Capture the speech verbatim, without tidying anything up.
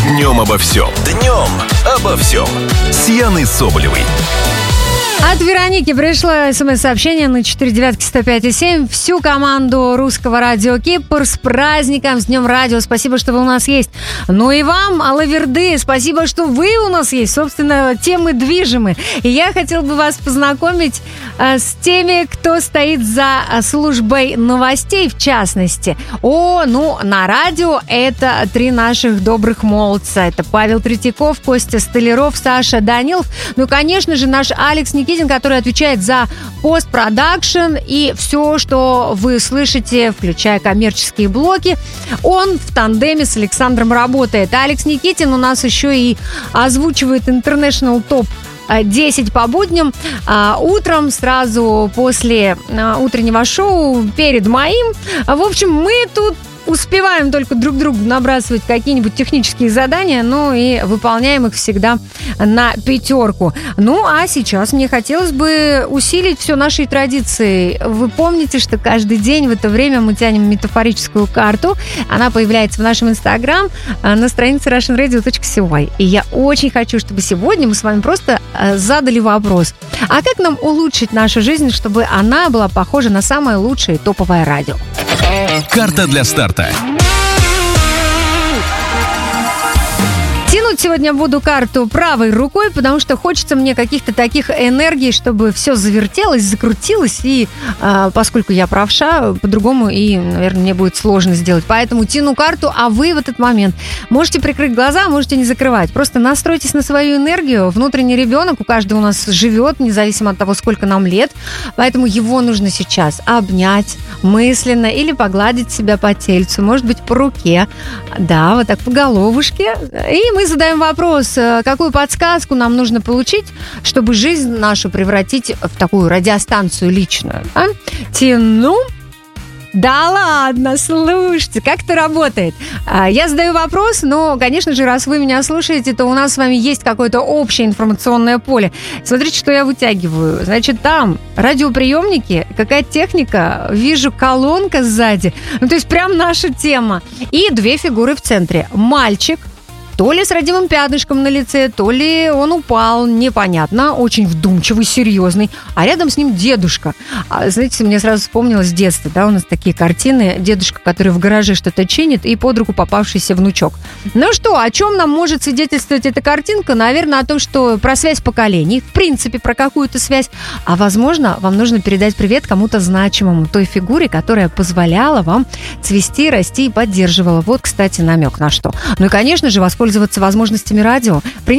Днем обо всем. Днем обо всем. С Яной Соболевой. От Вероники пришло смс-сообщение на четыре девятки сто пять и семь. Всю команду русского радио Кипр с праздником, с Днем радио. Спасибо, что вы у нас есть. Ну и вам, Алаверды, спасибо, что вы у нас есть. Собственно, темы движимы. И я хотела бы вас познакомить а, с теми, кто стоит за службой новостей, в частности. О, ну, на радио это три наших добрых молодца. Это Павел Третьяков, Костя Столяров, Саша Данилов. Ну, конечно же, наш Алекс Никитин, который отвечает за постпродакшн и все, что вы слышите, включая коммерческие блоки, он в тандеме с Александром работает. А Алекс Никитин у нас еще и озвучивает International топ десять по будням а, утром, сразу после а, утреннего шоу, перед моим. В общем, мы тут успеваем только друг другу набрасывать какие-нибудь технические задания, ну и выполняем их всегда на пятерку. Ну, а сейчас мне хотелось бы усилить все нашей традицией. Вы помните, что каждый день в это время мы тянем метафорическую карту. Она появляется в нашем инстаграм на странице russian radio точка си уай. И я очень хочу, чтобы сегодня мы с вами просто задали вопрос. А как нам улучшить нашу жизнь, чтобы она была похожа на самое лучшее топовое радио? Карта для старта. Тянуть сегодня буду карту правой рукой, потому что хочется мне каких-то таких энергий, чтобы все завертелось, закрутилось, и э, поскольку я правша, по-другому и, наверное, мне будет сложно сделать. Поэтому тяну карту, а вы в этот момент можете прикрыть глаза, можете не закрывать. Просто настройтесь на свою энергию. Внутренний ребенок у каждого у нас живет, независимо от того, сколько нам лет. Поэтому его нужно сейчас обнять мысленно или погладить себя по тельцу, может быть, по руке. Да, вот так по головушке. И мы задаем вопрос, какую подсказку нам нужно получить, чтобы жизнь нашу превратить в такую радиостанцию личную. А? Тяну. Да ладно, слушайте, как это работает? Я задаю вопрос, но, конечно же, раз вы меня слушаете, то у нас с вами есть какое-то общее информационное поле. Смотрите, что я вытягиваю. Значит, там радиоприемники, какая техника, вижу колонка сзади. Ну, то есть прям наша тема. И две фигуры в центре. Мальчик, то ли с родимым пятнышком на лице, то ли он упал, непонятно, очень вдумчивый, серьезный, а рядом с ним дедушка. А, знаете, мне сразу вспомнилось детство, да, у нас такие картины, дедушка, который в гараже что-то чинит, и под руку попавшийся внучок. Ну что, о чем нам может свидетельствовать эта картинка? Наверное, о том, что про связь поколений, в принципе, про какую-то связь, а, возможно, вам нужно передать привет кому-то значимому, той фигуре, которая позволяла вам цвести, расти и поддерживала. Вот, кстати, намек на что. Ну и, конечно же, воспользоваться возможностями радио.